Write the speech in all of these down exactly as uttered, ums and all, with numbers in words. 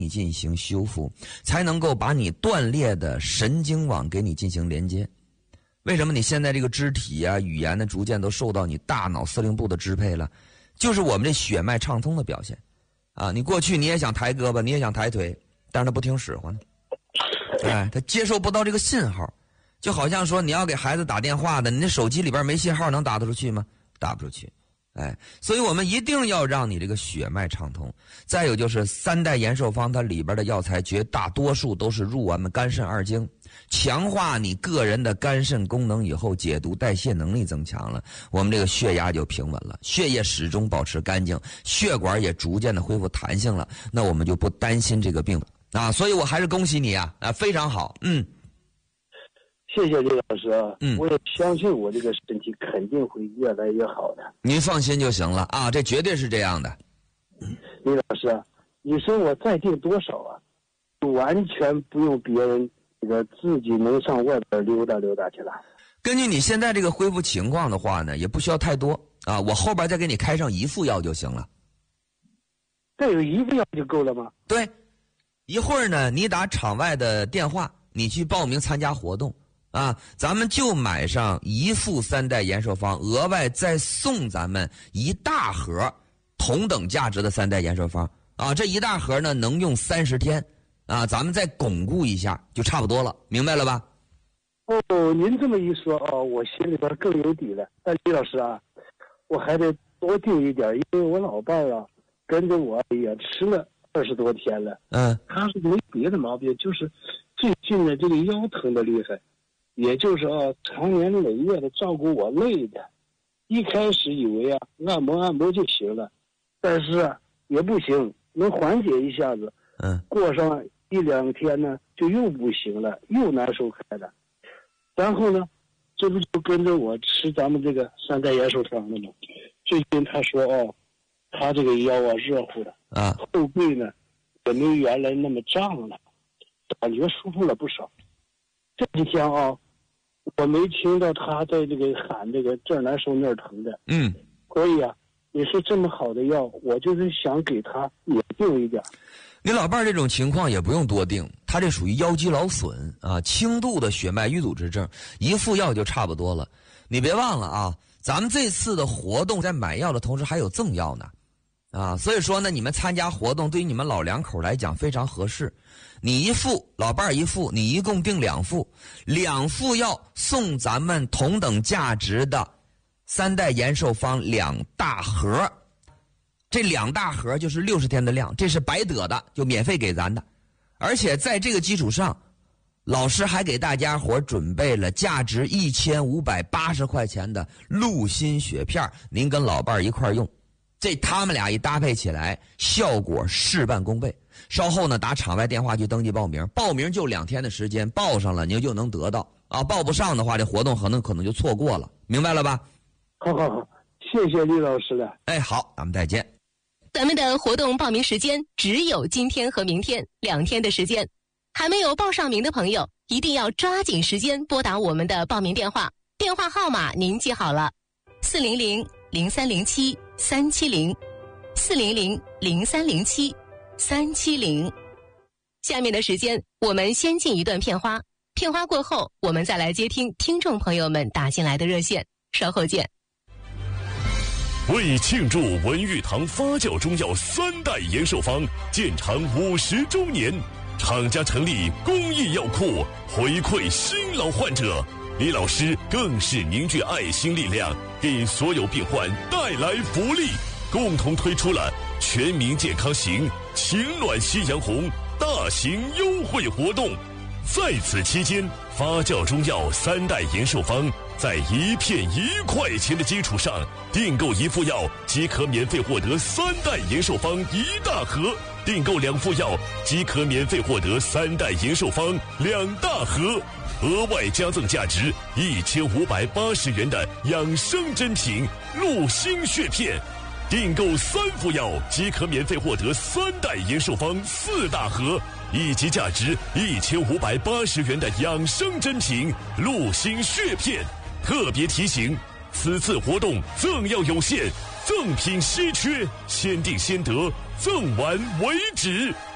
你进行修复，才能够把你断裂的神经网给你进行连接。为什么你现在这个肢体啊、语言呢，逐渐都受到你大脑司令部的支配了？就是我们这血脉畅通的表现啊！你过去你也想抬胳膊，你也想抬腿，但是他不听使唤呢，哎，他接受不到这个信号，就好像说你要给孩子打电话的，你那手机里边没信号，能打得出去吗？打不出去。哎，所以我们一定要让你这个血脉畅通。再有就是三代延寿方，它里边的药材绝大多数都是入我们肝肾二经，强化你个人的肝肾功能以后，解毒代谢能力增强了，我们这个血压就平稳了，血液始终保持干净，血管也逐渐的恢复弹性了，那我们就不担心这个病啊。所以我还是恭喜你啊，啊，非常好，嗯。 谢谢李老师啊， 嗯， 我也相信我这个身体肯定会越来越好的。 您放心就行了啊，这绝对是这样的。 李老师啊，你说我再定多少啊？完全不用别人，这个自己能上外边溜达溜达去了。 根据你现在这个恢复情况的话呢，也不需要太多啊，我后边再给你开上一副药就行了。 这有一副药就够了吗？ 对，一会儿呢，你打场外的电话，你去报名参加活动。啊，咱们就买上一副三代延寿方，额外再送咱们一大盒同等价值的三代延寿方啊！这一大盒呢能用三十天啊，咱们再巩固一下就差不多了，明白了吧？ 哦，您这么一说哦，我心里边更有底了。但李老师啊，我还得多订一点，因为我老伴儿啊跟着我也吃了二十多天了， 嗯， 他是没别的毛病，就是最近的这个腰疼的厉害。也就是啊，长年累月的照顾我累的，一开始以为啊按摩按摩就行了，但是啊也不行，能缓解一下子， 嗯， 过上一两天呢就又不行了，又难受开了。然后呢，这不就跟着我吃咱们这个三代延寿方了吗？最近他说哦，他这个腰啊热乎的啊， 后背呢也没原来那么胀了，感觉舒服了不少。这几天啊，我没听到他在这个喊这个这儿难受那儿疼的。 嗯， 所以啊，你说这么好的药，我就是想给他也定一点。 你老伴儿这种情况也不用多定，他这属于腰肌劳损啊，轻度的血脉淤阻之症，一副药就差不多了。你别忘了啊，咱们这次的活动在买药的同时还有赠药呢。啊，所以说呢，你们参加活动对于你们老两口来讲非常合适。你一副，老伴儿一副，你一共订两副，两副药送咱们同等价值的三代延寿方两大盒，这两大盒就是六十天的量，这是白得的，就免费给咱的。而且在这个基础上，老师还给大家伙准备了价值一千五百八十块钱的鹿心血片，您跟老伴儿一块儿用。这他们俩一搭配起来，效果事半功倍。稍后呢，打场外电话去登记报名，报名就两天的时间，报上了您就能得到啊，报不上的话，这活动可能可能就错过了，明白了吧？ 好好好，谢谢李老师了。 哎，好，咱们再见。 咱们的活动报名时间只有今天和明天两天的时间，还没有报上名的朋友，一定要抓紧时间拨打我们的报名电话，电话号码您记好了：四零零零三零七三七零，四零零零三零七三七零。下面的时间，我们先进一段片花，片花过后，我们再来接听听众朋友们打进来的热线。稍后见。 为庆祝文玉堂发酵中药三代延寿方建厂五十周年，厂家成立公益药库，回馈新老患者。李老师更是凝聚爱心力量，给所有病患带来福利，共同推出了全民健康行情暖夕阳红大型优惠活动。在此期间，发酵中药三代延寿方在一片一块钱的基础上，订购一副药即可免费获得三代延寿方一大盒，订购两副药即可免费获得三代延寿方两大盒，额外加赠价值一千五百八十元的养生珍品鹿心血片，订购三副药即可免费获得三代延寿方四大盒，以及价值一千五百八十元的养生珍品鹿心血片。特别提醒，此次活动赠药有限，赠品稀缺，先订先得，赠完为止。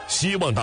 希望大